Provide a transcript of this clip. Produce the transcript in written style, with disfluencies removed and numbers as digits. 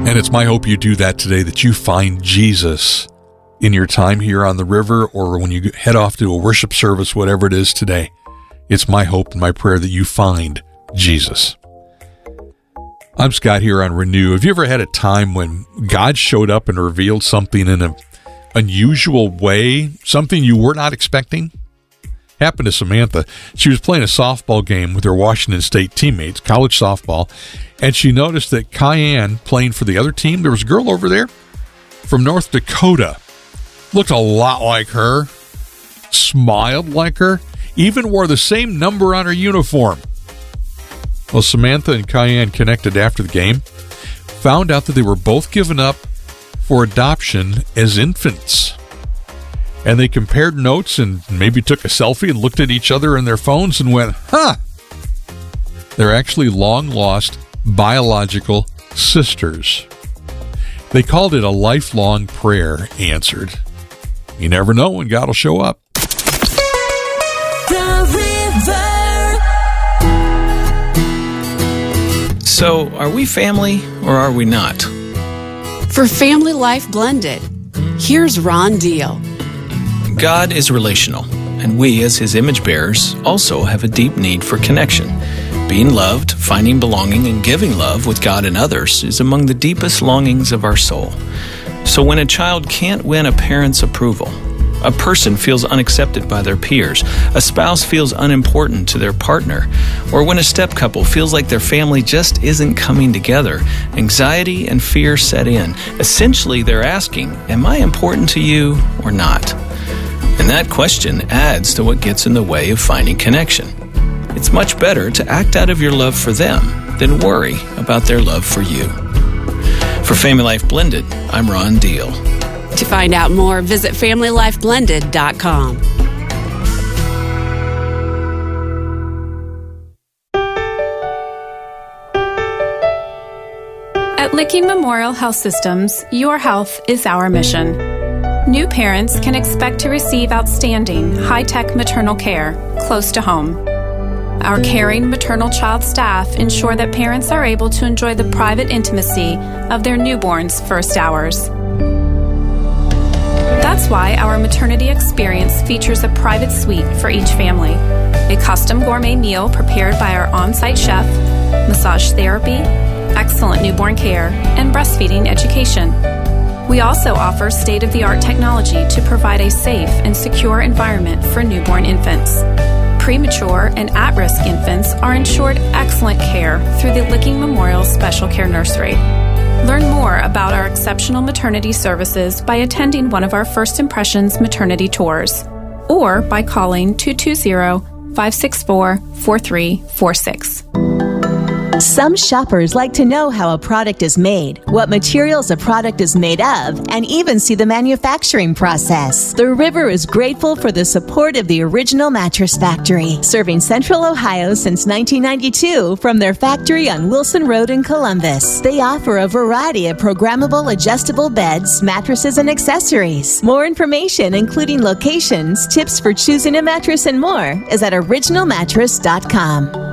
And it's my hope you do that today, that you find Jesus in your time here on the river or when you head off to a worship service, whatever it is today. It's my hope and my prayer that you find Jesus. I'm Scott here on Renew. Have you ever had a time when God showed up and revealed something in an unusual way, something you were not expecting? Happened to Samantha. She was playing a softball game with her Washington State teammates, college softball, and she noticed that Cayenne, playing for the other team, there was a girl over there from North Dakota. Looked a lot like her, smiled like her, even wore the same number on her uniform. Well, Samantha and Cayenne connected after the game, found out that they were both given up for adoption as infants. And they compared notes and maybe took a selfie and looked at each other in their phones and went, they're actually long-lost biological sisters. They called it a lifelong prayer answered. You never know when God will show up. So, are we family or are we not? For Family Life Blended, here's Ron Deal. God is relational, and we, as His image bearers, also have a deep need for connection. Being loved, finding belonging, and giving love with God and others is among the deepest longings of our soul. So when a child can't win a parent's approval, a person feels unaccepted by their peers, a spouse feels unimportant to their partner, or when a step couple feels like their family just isn't coming together, anxiety and fear set in. Essentially, they're asking, am I important to you or not? And that question adds to what gets in the way of finding connection. It's much better to act out of your love for them than worry about their love for you. For Family Life Blended, I'm Ron Deal. To find out more, visit FamilyLifeBlended.com. At Licking Memorial Health Systems, your health is our mission. New parents can expect to receive outstanding, high-tech maternal care close to home. Our caring maternal child staff ensure that parents are able to enjoy the private intimacy of their newborn's first hours. That's why our maternity experience features a private suite for each family, a custom gourmet meal prepared by our on-site chef, massage therapy, excellent newborn care, and breastfeeding education. We also offer state-of-the-art technology to provide a safe and secure environment for newborn infants. Premature and at-risk infants are ensured excellent care through the Licking Memorial Special Care Nursery. Learn more about our exceptional maternity services by attending one of our First Impressions maternity tours or by calling 220-564-4346. Some shoppers like to know how a product is made, what materials a product is made of, and even see the manufacturing process. The River is grateful for the support of the Original Mattress Factory, serving Central Ohio since 1992 from their factory on Wilson Road in Columbus. They offer a variety of programmable adjustable beds, mattresses, and accessories. More information, including locations, tips for choosing a mattress, and more, is at originalmattress.com.